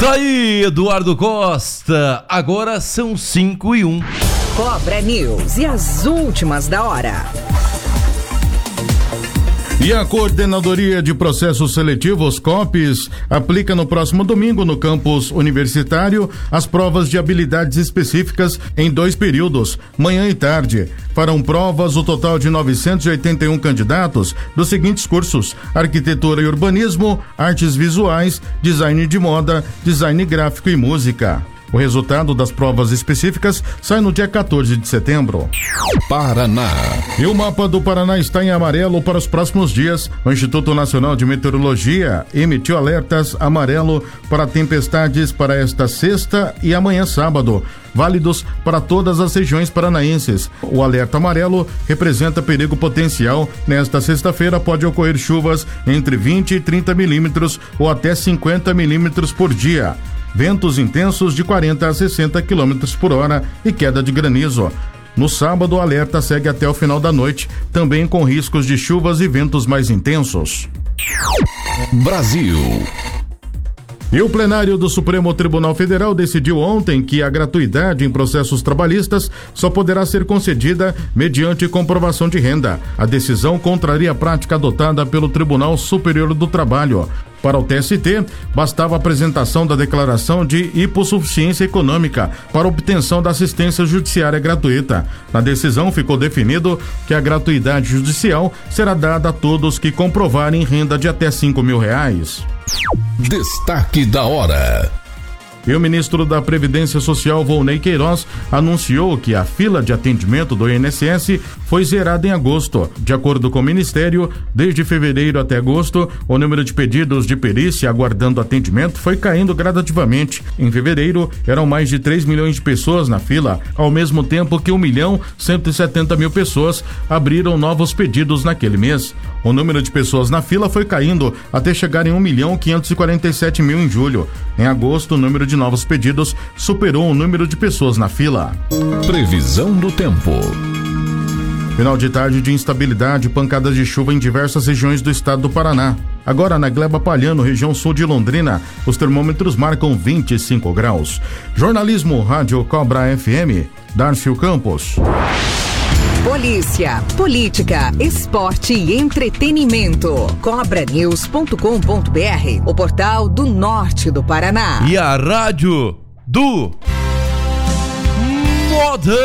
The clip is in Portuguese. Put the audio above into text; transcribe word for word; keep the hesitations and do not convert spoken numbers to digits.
Tá aí, Eduardo Costa. Agora são cinco e um. Cobra News e as últimas da hora. E a Coordenadoria de Processos Seletivos, COPES, aplica no próximo domingo no campus universitário as provas de habilidades específicas em dois períodos, manhã e tarde. Farão provas o total de novecentos e oitenta e um candidatos dos seguintes cursos: Arquitetura e Urbanismo, Artes Visuais, Design de Moda, Design Gráfico e Música. O resultado das provas específicas sai no dia quatorze de setembro. Paraná. E o mapa do Paraná está em amarelo para os próximos dias. O Instituto Nacional de Meteorologia emitiu alertas amarelo para tempestades para esta sexta e amanhã sábado, válidos para todas as regiões paranaenses. O alerta amarelo representa perigo potencial. Nesta sexta-feira pode ocorrer chuvas entre vinte e trinta milímetros ou até cinquenta milímetros por dia. Ventos intensos de quarenta a sessenta quilômetros por hora e queda de granizo. No sábado, o alerta segue até o final da noite, também com riscos de chuvas e ventos mais intensos. Brasil. E o plenário do Supremo Tribunal Federal decidiu ontem que a gratuidade em processos trabalhistas só poderá ser concedida mediante comprovação de renda. A decisão contraria a prática adotada pelo Tribunal Superior do Trabalho. Para o T S T, bastava a apresentação da declaração de hipossuficiência econômica para obtenção da assistência judiciária gratuita. Na decisão ficou definido que a gratuidade judicial será dada a todos que comprovarem renda de até cinco mil reais. Destaque da hora. E o ministro da Previdência Social, Volney Queiroz, anunciou que a fila de atendimento do I N S S foi zerada em agosto. De acordo com o Ministério, desde fevereiro até agosto, o número de pedidos de perícia aguardando atendimento foi caindo gradativamente. Em fevereiro, eram mais de três milhões de pessoas na fila, ao mesmo tempo que um milhão cento e setenta mil pessoas abriram novos pedidos naquele mês. O número de pessoas na fila foi caindo até chegar em um milhão quinhentos e quarenta e sete mil em julho. Em agosto, o número de novos pedidos superou o número de pessoas na fila. Previsão do tempo. Final de tarde de instabilidade, pancadas de chuva em diversas regiões do estado do Paraná. Agora na Gleba Palhano, região sul de Londrina, os termômetros marcam vinte e cinco graus. Jornalismo Rádio Cobra F M, Darcio Campos. Polícia, política, esporte e entretenimento. cobra news ponto com ponto br, o portal do norte do Paraná. E a rádio do Modão.